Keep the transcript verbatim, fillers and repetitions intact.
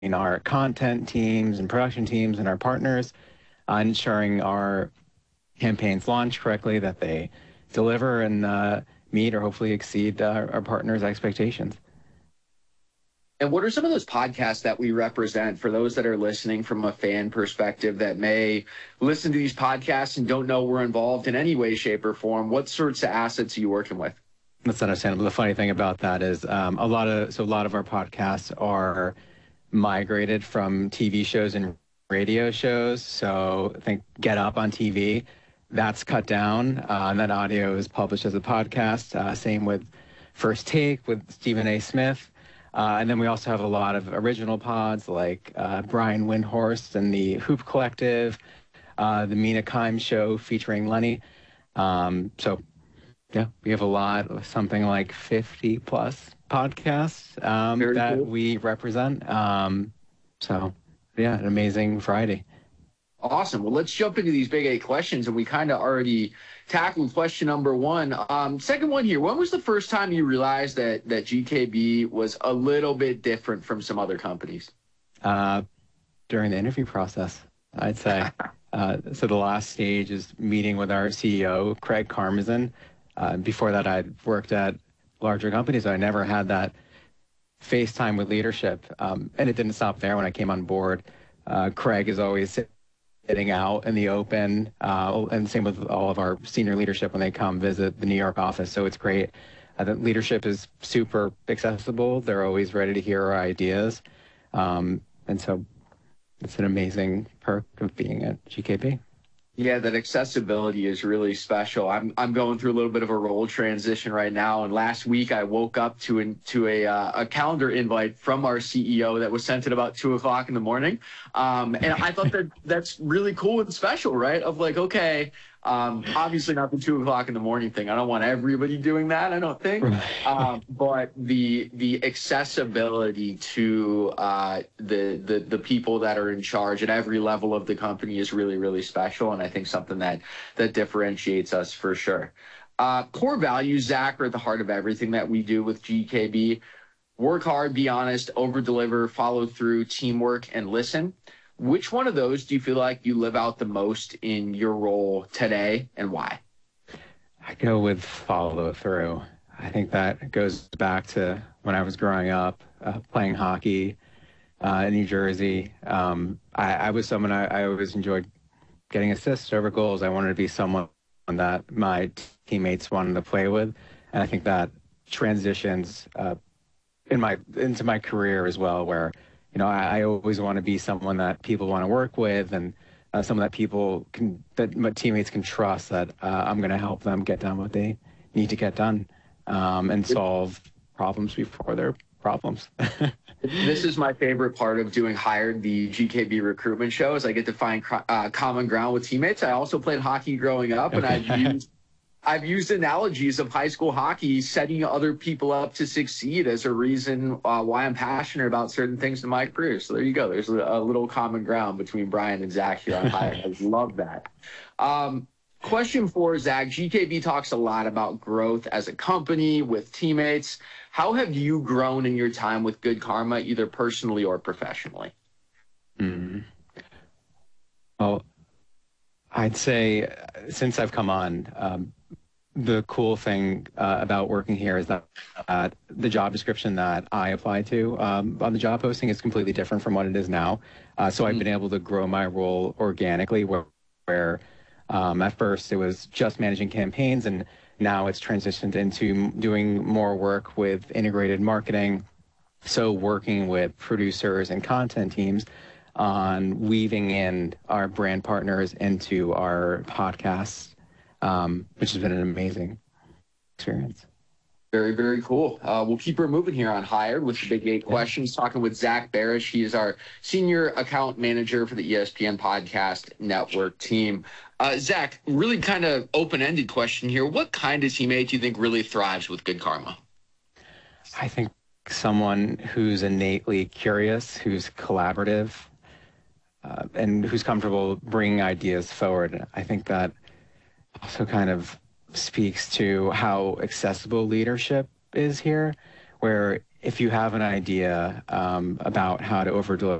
our content teams and production teams and our partners, uh, ensuring our campaigns launch correctly, that they deliver and uh, meet or hopefully exceed uh, our partners' expectations. And what are some of those podcasts that we represent for those that are listening from a fan perspective that may listen to these podcasts and don't know we're involved in any way, shape, or form? What sorts of assets are you working with? That's understandable. The funny thing about that is um, a lot of so a lot of our podcasts are migrated from T V shows and radio shows. So I think Get Up on T V, that's cut down, uh, and that audio is published as a podcast. Uh, same with First Take with Stephen A. Smith. Uh, and then we also have a lot of original pods like uh, Brian Windhorst and the Hoop Collective, uh, the Mina Kimes Show featuring Lenny. Um, so yeah, we have a lot, something like fifty plus podcasts um, that cool. we represent. Um, so, yeah, an amazing Friday. Awesome. Well, let's jump into these big eight questions, and we kind of already tackled question number one. Um, second one here, when was the first time you realized that, that G K B was a little bit different from some other companies? Uh, during the interview process, I'd say. uh, so the last stage is meeting with our C E O, Craig Karmazin. Uh, before that, I'd worked at larger companies. So I never had that face time with leadership. Um, and it didn't stop there when I came on board. Uh, Craig is always sitting out in the open, uh, and same with all of our senior leadership when they come visit the New York office. So it's great. I think leadership is super accessible. They're always ready to hear our ideas. Um, and so it's an amazing perk of being at G K B. Yeah, that accessibility is really special. I'm I'm going through a little bit of a role transition right now, and last week I woke up to an, to a uh, a calendar invite from our C E O that was sent at about two o'clock in the morning, um, and I thought that that's really cool and special, right? Of like, okay, um, obviously not the two o'clock in the morning thing. I don't want everybody doing that. I don't think, um, but the the accessibility to uh, the the the people that are in charge at every level of the company is really really special, and I think something that that differentiates us for sure. Uh, core values, Zach, are at the heart of everything that we do with G K B. Work hard, be honest, over deliver, follow through, teamwork, and listen. Which one of those do you feel like you live out the most in your role today, and why? I go with follow through. I think that goes back to when I was growing up, uh, playing hockey uh, in New Jersey. Um, I, I was someone I, I always enjoyed getting assists over goals. I wanted to be someone that my teammates wanted to play with, and I think that transitions uh, in my into my career as well, where you know, I, I always want to be someone that people want to work with, and uh, someone that people can, that my teammates can trust that uh, I'm going to help them get done what they need to get done, um, and solve problems before they're problems. This is my favorite part of doing Hired, the G K B recruitment show, is I get to find uh, common ground with teammates. I also played hockey growing up, and I've used I've used analogies of high school hockey, setting other people up to succeed as a reason uh, why I'm passionate about certain things in my career. So there you go. There's a, a little common ground between Brian and Zach here on Hired. I love that. Um, question four, Zach. G K B talks a lot about growth as a company with teammates. How have you grown in your time with Good Karma, either personally or professionally? Mm. Well, I'd say since I've come on, um, the cool thing uh, about working here is that uh, the job description that I apply to um, on the job posting is completely different from what it is now. Uh, so I've been able to grow my role organically, where, where um, at first it was just managing campaigns, and now it's transitioned into doing more work with integrated marketing. So working with producers and content teams on weaving in our brand partners into our podcasts, um, which has been an amazing experience. Very, very cool. Uh, we'll keep her moving here on Hired with the Big Eight questions, talking with Zach Barish. He is our senior account manager for the E S P N Podcast Network team. Uh, Zach, really kind of open-ended question here. What kind of teammate do you think really thrives with Good Karma? I think someone who's innately curious, who's collaborative, uh, and who's comfortable bringing ideas forward. I think that also kind of speaks to how accessible leadership is here, where if you have an idea um, about how to overdeliver